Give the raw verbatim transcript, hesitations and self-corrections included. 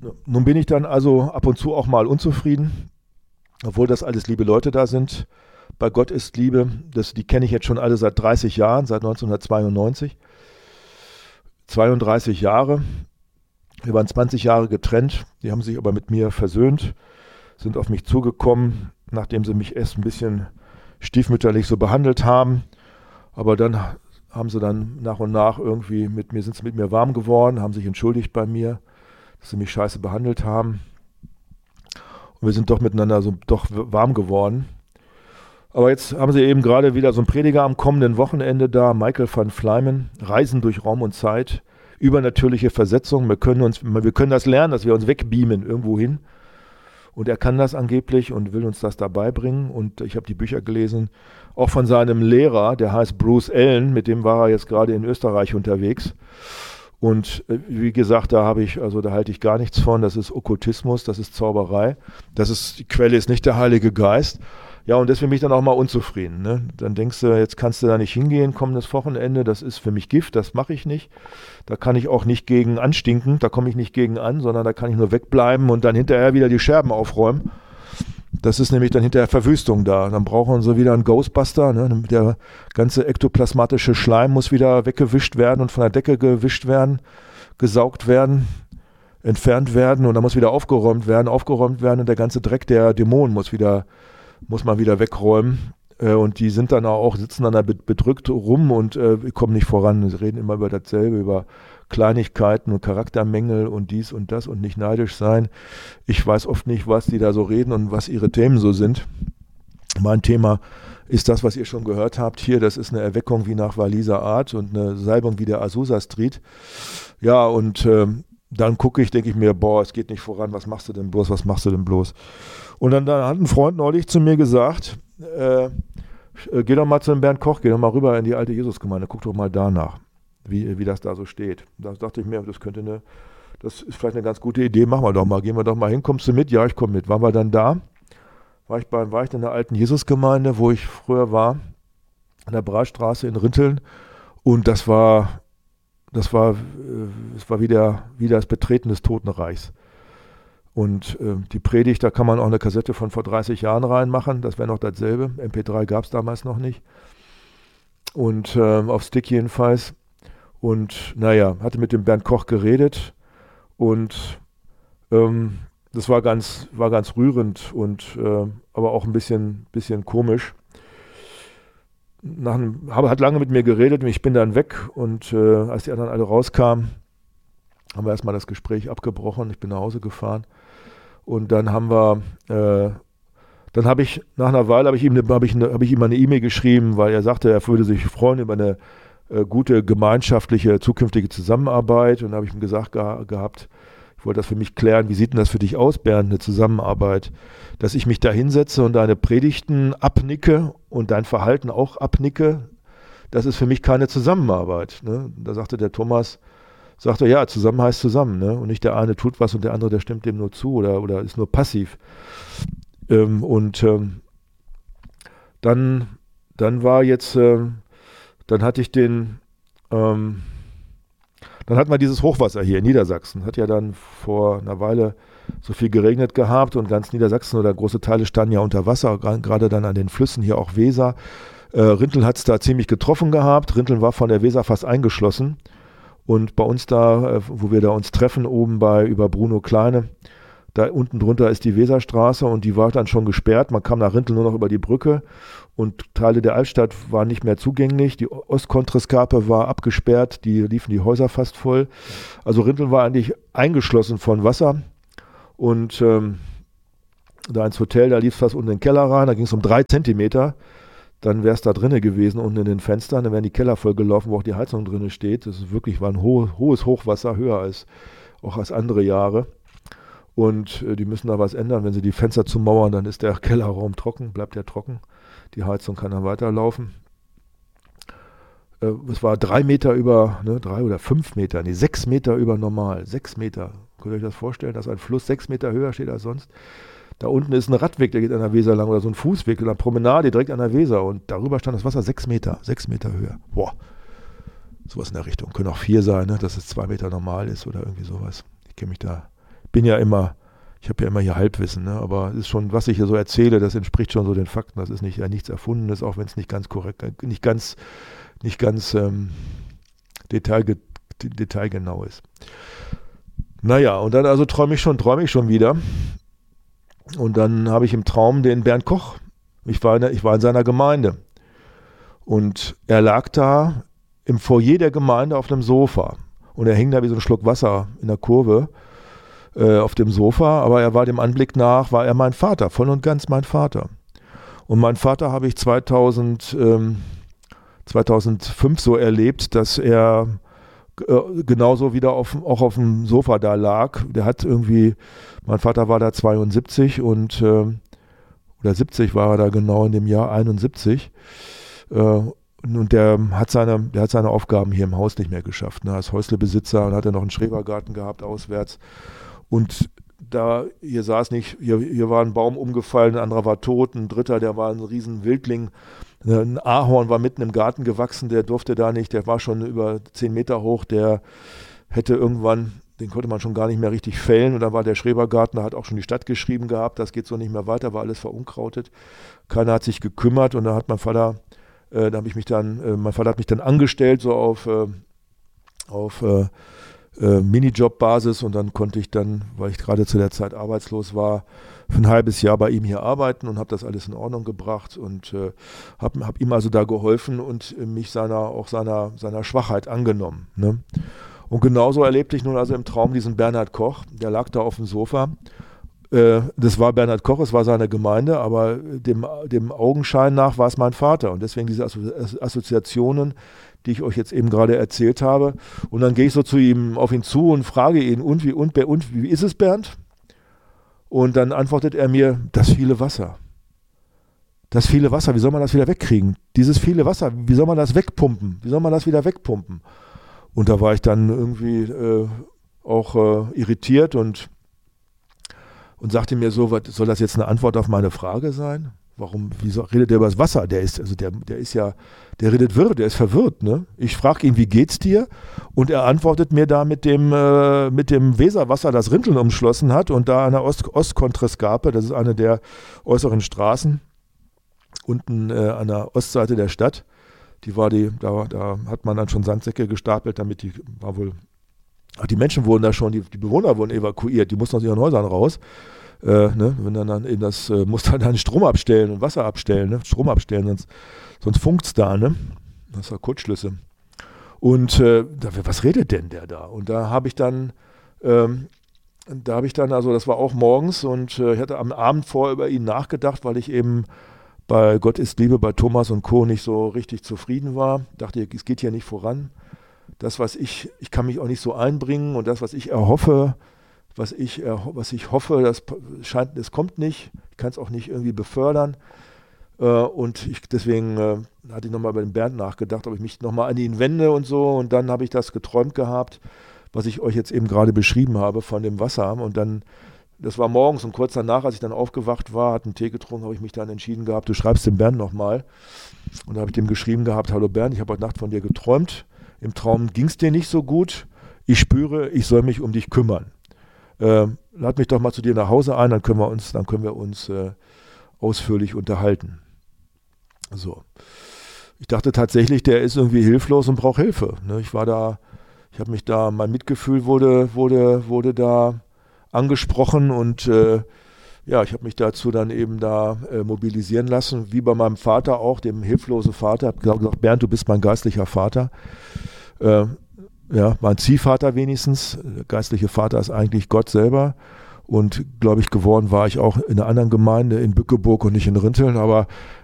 Nun bin ich dann also ab und zu auch mal unzufrieden, obwohl das alles liebe Leute da sind. Bei Gott ist Liebe, das, die kenne ich jetzt schon alle seit dreißig Jahren, seit neunzehnhundertzweiundneunzig. zweiunddreißig Jahre. Wir waren zwanzig Jahre getrennt, die haben sich aber mit mir versöhnt, sind auf mich zugekommen, nachdem sie mich erst ein bisschen stiefmütterlich so behandelt haben. Aber dann haben sie dann nach und nach irgendwie mit mir, sind sie mit mir warm geworden, haben sich entschuldigt bei mir, dass sie mich scheiße behandelt haben. Und wir sind doch miteinander so doch warm geworden. Aber jetzt haben sie eben gerade wieder so einen Prediger am kommenden Wochenende da, Michael van Fleimen, Reisen durch Raum und Zeit, übernatürliche Versetzung. Wir können uns, wir können das lernen, dass wir uns wegbeamen irgendwo hin. Und er kann das angeblich und will uns das dabei bringen. Und ich habe die Bücher gelesen, auch von seinem Lehrer, der heißt Bruce Allen, mit dem war er jetzt gerade in Österreich unterwegs. Und wie gesagt, da habe ich, also da halte ich gar nichts von. Das ist Okkultismus, das ist Zauberei. Das ist, die Quelle ist nicht der Heilige Geist. Ja, und deswegen bin ich dann auch mal unzufrieden. Ne? Dann denkst du, jetzt kannst du da nicht hingehen, kommendes Wochenende, das ist für mich Gift, das mache ich nicht. Da kann ich auch nicht gegen anstinken, da komme ich nicht gegen an, sondern da kann ich nur wegbleiben und dann hinterher wieder die Scherben aufräumen. Das ist nämlich dann hinterher Verwüstung da. Dann brauchen sie wieder einen Ghostbuster. Ne? Der ganze ektoplasmatische Schleim muss wieder weggewischt werden und von der Decke gewischt werden, gesaugt werden, entfernt werden und dann muss wieder aufgeräumt werden, aufgeräumt werden und der ganze Dreck der Dämonen muss wieder muss man wieder wegräumen. Äh, und die sind dann auch, sitzen dann da bedrückt rum und äh, kommen nicht voran. Sie reden immer über dasselbe, über Kleinigkeiten und Charaktermängel und dies und das und nicht neidisch sein. Ich weiß oft nicht, was die da so reden und was ihre Themen so sind. Mein Thema ist das, was ihr schon gehört habt hier. Das ist eine Erweckung wie nach Waliser Art und eine Salbung wie der Azusa Street. Ja, und äh, dann gucke ich, denke ich mir, boah, es geht nicht voran, was machst du denn bloß, was machst du denn bloß? Und dann, dann hat ein Freund neulich zu mir gesagt, äh, geh doch mal zu dem Bernd Koch, geh doch mal rüber in die alte Jesusgemeinde, guck doch mal danach, wie, wie das da so steht. Da dachte ich mir, das könnte eine, das ist vielleicht eine ganz gute Idee, machen wir doch mal, gehen wir doch mal hin, kommst du mit? Ja, ich komme mit. Waren wir dann da? War ich, bei, war ich in der alten Jesusgemeinde, wo ich früher war, an der Breitstraße in Rinteln und das war, das war, es war wie, der, wie das Betreten des Totenreichs. Und äh, die Predigt, da kann man auch eine Kassette von vor dreißig Jahren reinmachen, das wäre noch dasselbe. M P drei gab es damals noch nicht. Und äh, auf Stick jedenfalls. Und naja, hatte mit dem Bernd Koch geredet und ähm, das war ganz, war ganz rührend und äh, aber auch ein bisschen, bisschen komisch. Nach einem, habe, hat lange mit mir geredet und ich bin dann weg und äh, als die anderen alle rauskamen, haben wir erstmal das Gespräch abgebrochen. Ich bin nach Hause gefahren und dann haben wir, äh, dann habe ich, nach einer Weile habe ich ihm, habe ich, habe ich ihm eine E-Mail geschrieben, weil er sagte, er würde sich freuen über eine äh, gute gemeinschaftliche zukünftige Zusammenarbeit und da habe ich ihm gesagt ge- gehabt, ich wollte das für mich klären, wie sieht denn das für dich aus, Bernd, eine Zusammenarbeit, dass ich mich da hinsetze und deine Predigten abnicke und dein Verhalten auch abnicke, das ist für mich keine Zusammenarbeit. Ne? Da sagte der Thomas, sagte, ja, zusammen heißt zusammen, ne? Und nicht der eine tut was und der andere, der stimmt dem nur zu oder, oder ist nur passiv. Ähm, und ähm, dann, dann war jetzt, ähm, dann hatte ich den, ähm, dann hatten wir dieses Hochwasser hier in Niedersachsen. Hat ja dann vor einer Weile so viel geregnet gehabt und ganz Niedersachsen oder große Teile standen ja unter Wasser, gerade dann an den Flüssen, hier auch Weser. Äh, Rinteln hat es da ziemlich getroffen gehabt. Rinteln war von der Weser fast eingeschlossen. Und bei uns da, wo wir da uns treffen, oben bei über Bruno Kleine, da unten drunter ist die Weserstraße und die war dann schon gesperrt. Man kam nach Rinteln nur noch über die Brücke und Teile der Altstadt waren nicht mehr zugänglich. Die Ostkontreskape war abgesperrt, die liefen die Häuser fast voll. Also Rinteln war eigentlich eingeschlossen von Wasser und ähm, da ins Hotel, da lief es fast unten in den Keller rein, da ging es um drei Zentimeter. Dann wäre es da drinnen gewesen, unten in den Fenstern, dann wären die Keller voll gelaufen, wo auch die Heizung drinnen steht. Das ist wirklich, war ein ho- hohes Hochwasser, höher als auch als andere Jahre. Und äh, die müssen da was ändern. Wenn sie die Fenster zumauern, dann ist der Kellerraum trocken, bleibt der trocken. Die Heizung kann dann weiterlaufen. Äh, es war drei Meter über, ne, drei oder fünf Meter, nee, sechs Meter über normal. Sechs Meter. Könnt ihr euch das vorstellen, dass ein Fluss sechs Meter höher steht als sonst? Da unten ist ein Radweg, der geht an der Weser lang oder so ein Fußweg oder eine Promenade direkt an der Weser und darüber stand das Wasser sechs Meter, sechs Meter höher. Boah, sowas in der Richtung. Können auch vier sein, ne? Dass es zwei Meter normal ist oder irgendwie sowas. Ich kenne mich da bin ja immer, ich habe ja immer hier Halbwissen, ne? Aber es ist schon, was ich hier so erzähle, das entspricht schon so den Fakten. Das ist nicht ja, nichts Erfundenes, auch wenn es nicht ganz korrekt, nicht ganz, nicht ganz ähm, detailge, detailgenau ist. Naja, und dann also träume ich schon, träume ich schon wieder. Und dann habe ich im Traum den Bernd Koch. Ich war, in, ich war in seiner Gemeinde. Und er lag da im Foyer der Gemeinde auf einem Sofa. Und er hing da wie so ein Schluck Wasser in der Kurve äh, auf dem Sofa. Aber er war dem Anblick nach, war er mein Vater, voll und ganz mein Vater. Und meinen Vater habe ich zweitausend, ähm, zweitausendfünf so erlebt, dass er äh, genauso wieder auf, auch auf dem Sofa da lag. Der hat irgendwie, mein Vater war da zweiundsiebzig und äh, oder siebzig war er da genau in dem Jahr, einundsiebzig. Äh, und der hat seine, der hat seine Aufgaben hier im Haus nicht mehr geschafft. Ne? Als Häuslebesitzer und hatte noch einen Schrebergarten gehabt auswärts. Und da, hier saß nicht, hier, hier war ein Baum umgefallen, ein anderer war tot, ein dritter, der war ein riesen Wildling. Ein Ahorn war mitten im Garten gewachsen, der durfte da nicht, der war schon über zehn Meter hoch, der hätte irgendwann, den konnte man schon gar nicht mehr richtig fällen. Und dann war der Schrebergarten, da hat auch schon die Stadt geschrieben gehabt, das geht so nicht mehr weiter, war alles verunkrautet. Keiner hat sich gekümmert und da hat mein Vater, äh, da habe ich mich dann, äh, mein Vater hat mich dann angestellt, so auf, äh, auf äh, äh, Minijob-Basis und dann konnte ich dann, weil ich gerade zu der Zeit arbeitslos war, für ein halbes Jahr bei ihm hier arbeiten und habe das alles in Ordnung gebracht und äh, habe hab ihm also da geholfen und äh, mich seiner, auch seiner, seiner Schwachheit angenommen. Ne? Und genauso erlebte ich nun also im Traum diesen Bernhard Koch, der lag da auf dem Sofa. Äh, das war Bernhard Koch, es war seine Gemeinde, aber dem, dem Augenschein nach war es mein Vater. Und deswegen diese Assozi- Assoziationen, die ich euch jetzt eben gerade erzählt habe. Und dann gehe ich so zu ihm auf ihn zu und frage ihn, und wie, und, und wie ist es, Bernd? Und dann antwortet er mir, das viele Wasser. Das viele Wasser, wie soll man das wieder wegkriegen? Dieses viele Wasser, wie soll man das wegpumpen? Wie soll man das wieder wegpumpen? Und da war ich dann irgendwie äh, auch äh, irritiert und, und sagte mir so, was, soll das jetzt eine Antwort auf meine Frage sein? Warum, wieso redet der über das Wasser? Der ist, also der, der ist ja, der redet wirr, der ist verwirrt, ne? Ich frage ihn, wie geht's dir? Und er antwortet mir da mit dem, äh, mit dem Weserwasser, das Rinteln umschlossen hat und da an der Ost, Ostkontrescarpe, das ist eine der äußeren Straßen, unten äh, an der Ostseite der Stadt. Die war die, da, da hat man dann schon Sandsäcke gestapelt, damit die, war wohl, ach, die Menschen wurden da schon, die, die Bewohner wurden evakuiert, die mussten aus ihren Häusern raus. Äh, ne, wenn dann, dann in das, äh, muss dann, dann Strom abstellen und Wasser abstellen, ne, Strom abstellen, sonst, sonst funkt's da, ne? Das war Kurzschlüsse. Und äh, da, was redet denn der da? Und da habe ich dann, ähm, da habe ich dann, also das war auch morgens und äh, ich hatte am Abend vorher über ihn nachgedacht, weil ich eben bei Gott ist Liebe, bei Thomas und Co. nicht so richtig zufrieden war. Dachte, es geht hier nicht voran. Das, was ich, ich kann mich auch nicht so einbringen und das, was ich erhoffe, was ich, was ich hoffe, das scheint, es kommt nicht. Ich kann es auch nicht irgendwie befördern. Und ich, deswegen äh, hatte ich nochmal bei dem Bernd nachgedacht, ob ich mich nochmal an ihn wende und so. Und dann habe ich das geträumt gehabt, was ich euch jetzt eben gerade beschrieben habe von dem Wasser. Und dann, das war morgens und kurz danach, als ich dann aufgewacht war, hatte einen Tee getrunken, habe ich mich dann entschieden gehabt, du schreibst dem Bernd nochmal. Und da habe ich dem geschrieben gehabt, hallo Bernd, ich habe heute Nacht von dir geträumt. Im Traum ging es dir nicht so gut. Ich spüre, ich soll mich um dich kümmern. Äh, lad mich doch mal zu dir nach Hause ein, dann können wir uns, dann können wir uns äh, ausführlich unterhalten. So. Ich dachte tatsächlich, der ist irgendwie hilflos und braucht Hilfe. Ne? Ich war da, ich habe mich da, mein Mitgefühl wurde, wurde, wurde da angesprochen und äh, ja, ich habe mich dazu dann eben da äh, mobilisieren lassen, wie bei meinem Vater auch, dem hilflosen Vater. Ich habe gesagt, Bernd, du bist mein geistlicher Vater. Äh, Ja, mein Ziehvater wenigstens. Der geistliche Vater ist eigentlich Gott selber. Und glaube ich, geworden war ich auch in einer anderen Gemeinde in Bückeburg und nicht in Rinteln. Aber